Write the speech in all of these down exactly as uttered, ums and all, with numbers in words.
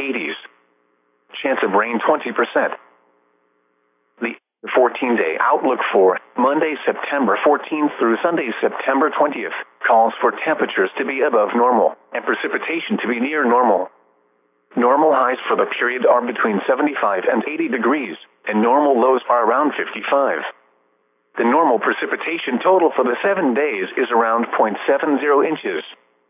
eighties. Chance of rain twenty percent. The fourteen-day outlook for Monday, September fourteenth through Sunday, September twentieth, calls for temperatures to be above normal and precipitation to be near normal. Normal highs for the period are between seventy-five and eighty degrees, and normal lows are around fifty-five. The normal precipitation total for the seven days is around zero point seven zero inches.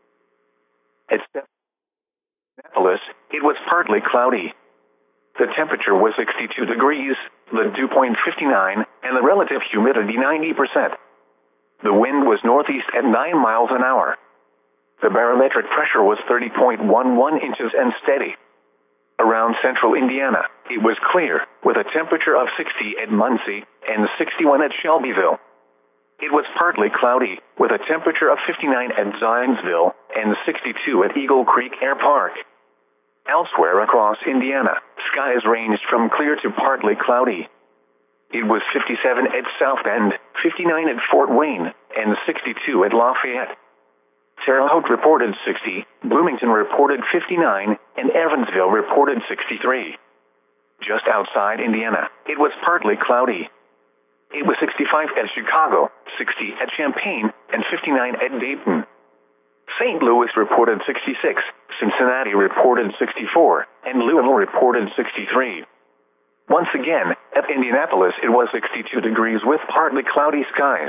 At Indianapolis, it was partly cloudy. The temperature was sixty-two degrees, the dew point fifty-nine, and the relative humidity ninety percent. The wind was northeast at nine miles an hour. The barometric pressure was thirty point one one inches and steady. Around central Indiana, it was clear, with a temperature of sixty at Muncie and sixty-one at Shelbyville. It was partly cloudy, with a temperature of fifty-nine at Zionsville and sixty-two at Eagle Creek Air Park. Elsewhere across Indiana, skies ranged from clear to partly cloudy. It was fifty-seven at South Bend, fifty-nine at Fort Wayne, and sixty-two at Lafayette. Terre Haute reported sixty, Bloomington reported fifty-nine, and Evansville reported sixty-three. Just outside Indiana, it was partly cloudy. It was sixty-five at Chicago, sixty at Champaign, and fifty-nine at Dayton. Saint Louis reported sixty-six, Cincinnati reported sixty-four, and Louisville reported sixty-three. Once again, at Indianapolis it was sixty-two degrees with partly cloudy skies.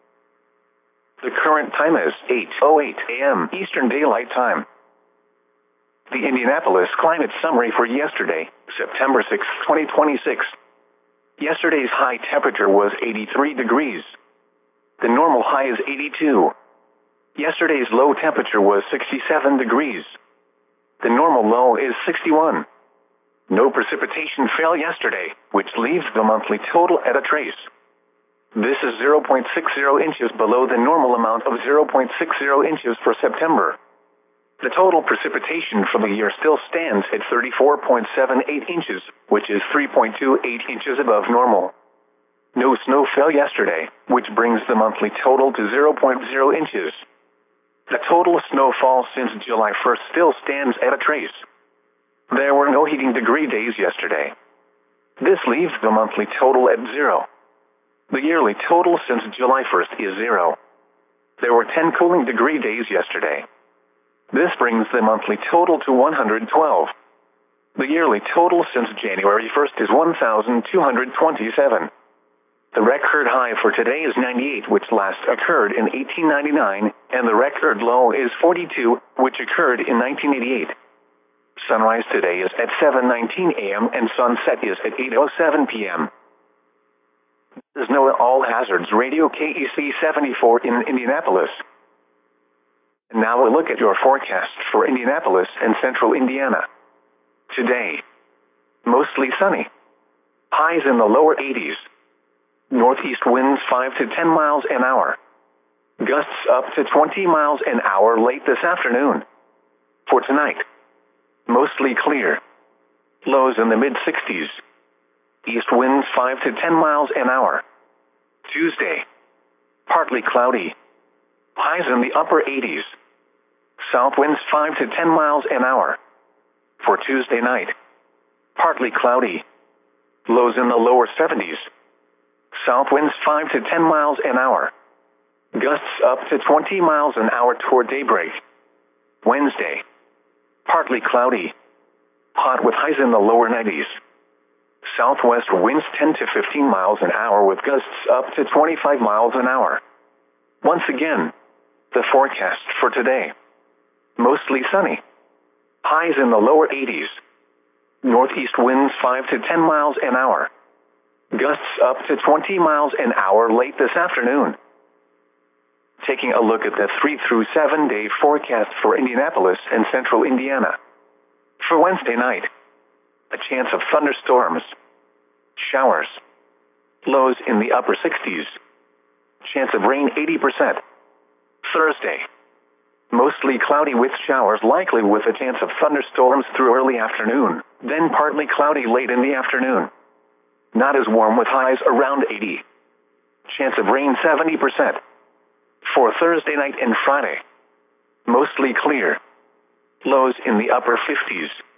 The current time is eight oh eight a m Eastern Daylight Time. The Indianapolis Climate Summary for yesterday, September sixth, twenty twenty-six. Yesterday's high temperature was eighty-three degrees. The normal high is eighty-two. Yesterday's low temperature was sixty-seven degrees. The normal low is sixty-one. No precipitation fell yesterday, which leaves the monthly total at a trace. This is zero point six zero inches below the normal amount of zero point six zero inches for September. The total precipitation for the year still stands at thirty-four point seven eight inches, which is three point two eight inches above normal. No snow fell yesterday, which brings the monthly total to zero point zero inches. The total snowfall since July first still stands at a trace. There were no heating degree days yesterday. This leaves the monthly total at zero. The yearly total since July first is zero. There were ten cooling degree days yesterday. This brings the monthly total to one hundred twelve. The yearly total since January first is one thousand two hundred twenty-seven. The record high for today is ninety-eight, which last occurred in eighteen ninety-nine, and the record low is forty-two, which occurred in nineteen eighty-eight. Sunrise today is at seven nineteen a m and sunset is at eight oh seven p m This is NOAA All Hazards Radio K E C seventy-four in Indianapolis. And now a look at your forecast for Indianapolis and central Indiana. Today, mostly sunny. Highs in the lower eighties. Northeast winds five to ten miles an hour. Gusts up to twenty miles an hour late this afternoon. For tonight, mostly clear. Lows in the mid-sixties. East winds five to ten miles an hour. Tuesday, partly cloudy. Highs in the upper eighties. South winds five to ten miles an hour. For Tuesday night, partly cloudy. Lows in the lower seventies. South winds five to ten miles an hour. Gusts up to twenty miles an hour toward daybreak. Wednesday, partly cloudy. Hot with highs in the lower nineties. Southwest winds ten to fifteen miles an hour with gusts up to twenty-five miles an hour. Once again, the forecast for today. Mostly sunny. Highs in the lower eighties. Northeast winds five to ten miles an hour. Gusts up to twenty miles an hour late this afternoon. Taking a look at the three through seven day forecast for Indianapolis and central Indiana. For Wednesday night, a chance of thunderstorms. Showers. Lows in the upper sixties. Chance of rain eighty percent. Thursday, mostly cloudy with showers likely with a chance of thunderstorms through early afternoon, then partly cloudy late in the afternoon. Not as warm with highs around eighty. Chance of rain seventy percent. For Thursday night and Friday, mostly clear. Lows in the upper fifties.